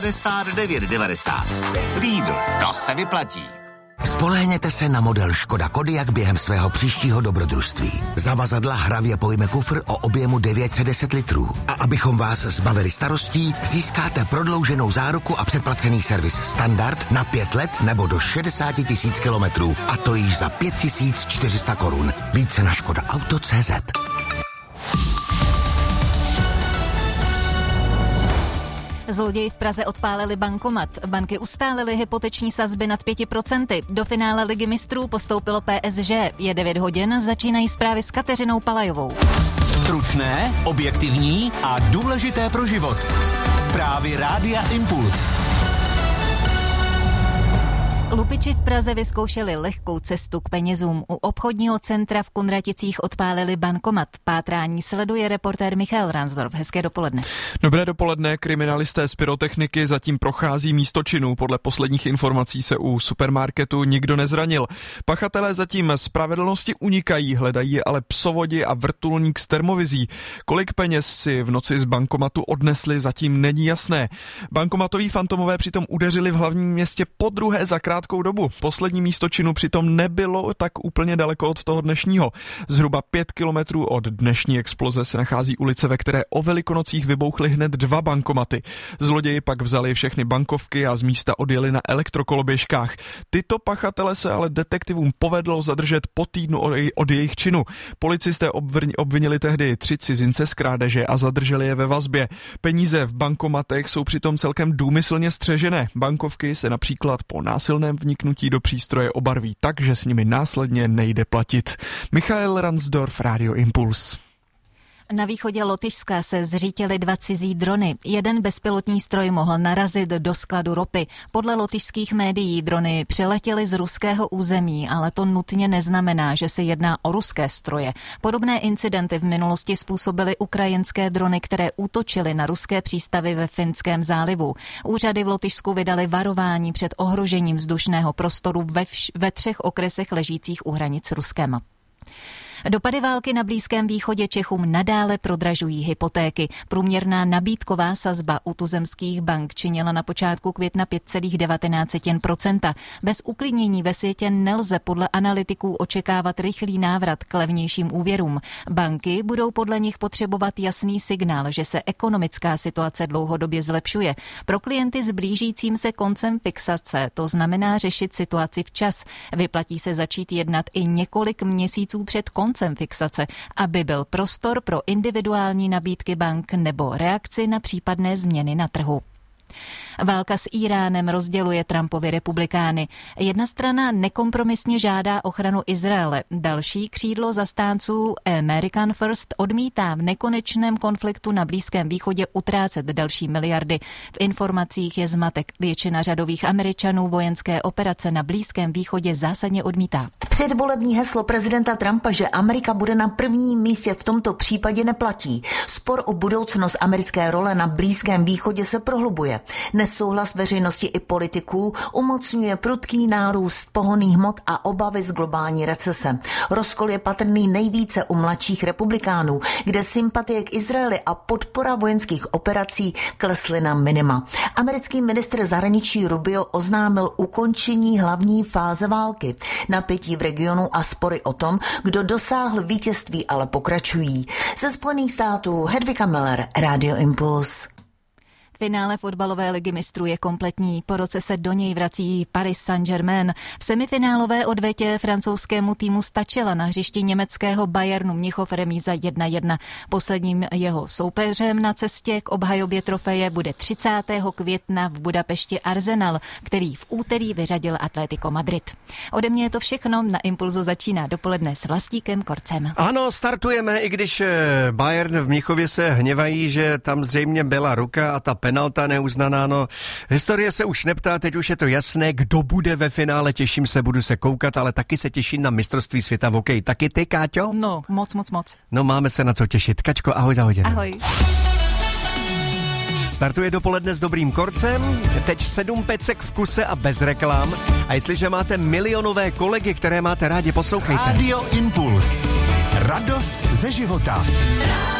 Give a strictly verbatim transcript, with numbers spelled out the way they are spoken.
devadesát devět devadesát. Lidl, to se vyplatí. Spolehněte se na model Škoda Kodiaq během svého příštího dobrodružství. Zavazadla hravě pojme kufr o objemu devět set deset litrů. A abychom vás zbavili starostí, získáte prodlouženou záruku a předplacený servis standard na pět let nebo do šedesát tisíc kilometrů. A to již za pět tisíc čtyři sta korun. Více na škoda auto tečka cé zet. Zloději v Praze odpálili bankomat. Banky ustálily hypoteční sazby nad pěti procenty. Do finále Ligy mistrů postoupilo P S G. Je devět hodin, začínají zprávy s Kateřinou Palajovou. Stručné, objektivní a důležité pro život. Zprávy Rádia Impuls. Lupiči v Praze vyzkoušeli lehkou cestu k penězům. U obchodního centra v Kunraticích odpálili bankomat. Pátrání sleduje reportér Michal Ransdorf. Hezké dopoledne. Dobré dopoledne. Kriminalisté z pyrotechniky zatím prochází místo činu. Podle posledních informací se u supermarketu nikdo nezranil. Pachatelé zatím spravedlnosti unikají, hledají ale psovodi a vrtulník s termovizí. Kolik peněz si v noci z bankomatu odnesli, zatím není jasné. Bankomatoví fantomové přitom udeřili v hlavním městě podruhé za krátkou dobu. Poslední místo činu přitom nebylo tak úplně daleko od toho dnešního. Zhruba pět kilometrů od dnešní exploze se nachází ulice, ve které o Velikonocích vybouchly hned dva bankomaty. Zloději pak vzali všechny bankovky a z místa odjeli na elektrokoloběžkách. Tyto pachatele se ale detektivům povedlo zadržet po týdnu od jejich činu. Policisté obvinili tehdy tři cizince z krádeže a zadrželi je ve vazbě. Peníze v bankomatech jsou přitom celkem důmyslně střežené. Bankovky se například po násilném vniknutí do přístroje obarví tak, že s nimi následně nejde platit. Michael Ransdorf, Radio Impuls. Na východě Lotyšska se zřítily dva cizí drony. Jeden bezpilotní stroj mohl narazit do skladu ropy. Podle lotyšských médií drony přiletěly z ruského území, ale to nutně neznamená, že se jedná o ruské stroje. Podobné incidenty v minulosti způsobily ukrajinské drony, které útočily na ruské přístavy ve Finském zálivu. Úřady v Lotyšsku vydaly varování před ohrožením vzdušného prostoru ve, vš- ve třech okresech ležících u hranic s Ruskem. Dopady války na Blízkém východě Čechům nadále prodražují hypotéky. Průměrná nabídková sazba u tuzemských bank činila na počátku května pět celá devatenáct procenta. Bez uklidnění ve světě nelze podle analytiků očekávat rychlý návrat k levnějším úvěrům. Banky budou podle nich potřebovat jasný signál, že se ekonomická situace dlouhodobě zlepšuje. Pro klienty s blížícím se koncem fixace to znamená řešit situaci včas. Vyplatí se začít jednat i několik měsíců před koncem koncem fixace, aby byl prostor pro individuální nabídky bank nebo reakci na případné změny na trhu. Válka s Íránem rozděluje Trumpovi republikány. Jedna strana nekompromisně žádá ochranu Izraele. Další křídlo zastánců American First odmítá v nekonečném konfliktu na Blízkém východě utrácet další miliardy. V informacích je zmatek. Většina řadových Američanů vojenské operace na Blízkém východě zásadně odmítá. Předvolební heslo prezidenta Trumpa, že Amerika bude na prvním místě, v tomto případě neplatí. Spor o budoucnost americké role na Blízkém východě se prohlubuje. Nesouhlas veřejnosti i politiků umocňuje prudký nárůst pohonných hmot a obavy z globální recese. Rozkol je patrný nejvíce u mladších republikánů, kde sympatie k Izraeli a podpora vojenských operací klesly na minima. Americký ministr zahraničí Rubio oznámil ukončení hlavní fáze války. Napětí v regionu a spory o tom, kdo dosáhl vítězství, ale pokračují. Ze Spojených států Hedvika Miller, Radio Impuls. Finále fotbalové ligy mistrů je kompletní. Po roce se do něj vrací Paris Saint-Germain. V semifinálové odvetě francouzskému týmu stačila na hřišti německého Bayernu Mnichov remíza jedna jedna. Posledním jeho soupeřem na cestě k obhajobě trofeje bude třicátého května v Budapešti Arsenal, který v úterý vyřadil Atletico Madrid. Ode mě je to všechno. Na Impulzu začíná dopoledne s Vlastíkem Korcem. Ano, startujeme, i když Bayern v Mnichově se hněvají, že tam zřejmě byla ruka a ta penalta neuznaná, no. Historie se už neptá, teď už je to jasné, kdo bude ve finále, těším se, budu se koukat, ale taky se těším na mistrovství světa v hokeji. Taky ty, Káťo? No, moc, moc, moc. No, máme se na co těšit. Kačko, ahoj za hodinu. Ahoj. Startuje dopoledne s Dobrým Korcem, teď sedm pecek v kuse a bez reklam. A jestliže máte milionové kolegy, které máte rádi, poslouchejte. Radio Impuls. Radost ze života.